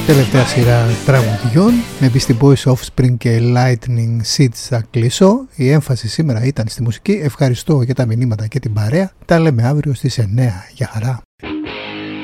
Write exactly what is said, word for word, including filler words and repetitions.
Τελευταία σειρά τραγουδιών με Beastie Boys, Offspring και Lightning Seeds θα κλείσω. Η έμφαση σήμερα ήταν στη μουσική. Ευχαριστώ για τα μηνύματα και την παρέα. Τα λέμε αύριο στις εννιά. Γεια χαρά.